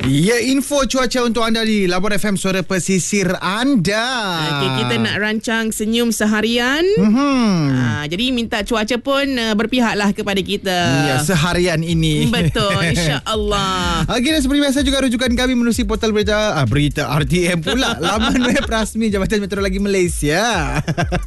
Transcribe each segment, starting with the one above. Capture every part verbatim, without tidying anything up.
Ya, info cuaca untuk anda di Labuan F M, suara pesisir anda. Okay, kita nak rancang senyum seharian. Mm-hmm. Ha, jadi minta cuaca pun uh, berpihaklah kepada kita. Ya, seharian ini. Betul, insya-Allah. Okey, dan seperti biasa juga rujukan kami menerusi portal berita ah, berita R T M pula. Laman web rasmi Jabatan Meteorologi Malaysia.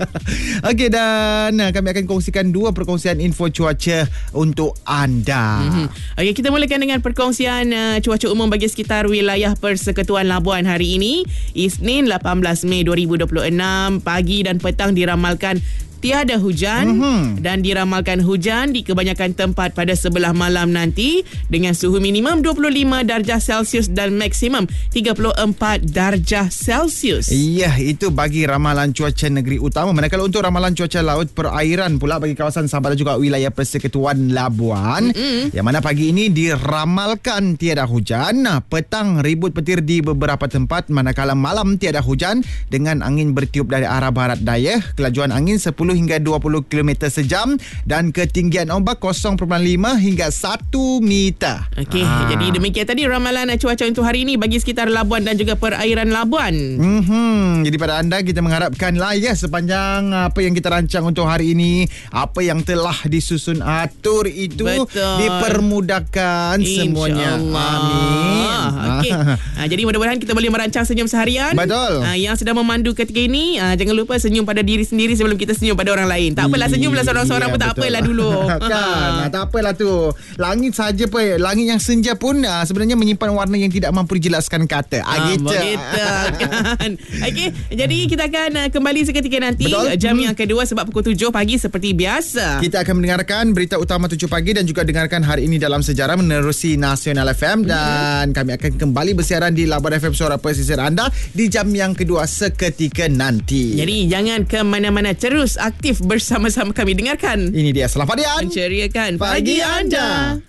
Okey, dan uh, kami akan kongsikan dua perkongsian info cuaca untuk anda. Mm-hmm. Okey, kita mulakan dengan perkongsian uh, cuaca umum bagi sekitar wilayah Persekutuan Labuan hari ini, Isnin lapan belas Mei dua ribu dua puluh enam. Pagi dan petang diramalkan tiada hujan, mm-hmm. dan diramalkan hujan di kebanyakan tempat pada sebelah malam nanti dengan suhu minimum dua puluh lima darjah Celsius dan maksimum tiga puluh empat darjah Celsius. Ya, itu bagi ramalan cuaca negeri utama. Manakala untuk ramalan cuaca laut perairan pula bagi kawasan Sabah dan juga wilayah Persekutuan Labuan, mm-hmm. yang mana pagi ini diramalkan tiada hujan, petang ribut petir di beberapa tempat, manakala malam tiada hujan dengan angin bertiup dari arah barat daya, kelajuan angin sepuluh hingga dua puluh kilometer sejam dan ketinggian ombak kosong perpuluhan lima hingga satu meter. Okey, ha. Jadi demikian tadi ramalan cuaca untuk hari ini bagi sekitar Labuan dan juga perairan Labuan. Mm-hmm. Jadi pada anda kita mengharapkanlah ya, sepanjang apa yang kita rancang untuk hari ini, apa yang telah disusun atur itu betul dipermudahkan semuanya. Amin. Okey. Ha, jadi mudah-mudahan kita boleh merancang senyum seharian. Betul. Ha, yang sedang memandu ketika ini, ha, jangan lupa senyum pada diri sendiri sebelum kita senyum pada orang lain. Tak apalah, senyumlah seorang-seorang ya, pun tak betul. apalah dulu. Kan, tak apalah tu. Langit saja pun, langit yang senja pun uh, sebenarnya menyimpan warna yang tidak mampu dijelaskan kata. Ah, ah, gitu. Begitu kan. Okey, jadi kita akan uh, kembali seketika nanti. Betul. Jam hmm. yang kedua sebab pukul tujuh pagi seperti biasa. Kita akan mendengarkan berita utama tujuh pagi dan juga dengarkan hari ini dalam sejarah menerusi Nasional F M, dan hmm. kami akan kembali bersiaran di Labuan F M, suara pesisir anda di jam yang kedua seketika nanti. Jadi jangan ke mana-mana, terus aktif bersama-sama kami. Dengarkan. Ini dia Salam Fadian, menceriakan pagi anda.